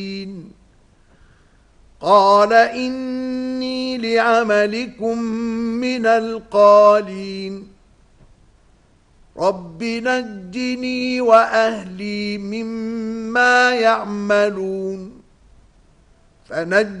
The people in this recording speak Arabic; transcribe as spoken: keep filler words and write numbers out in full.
قال إني لعملكم من القالين رب نجني وأهلي مما يعملون فنجني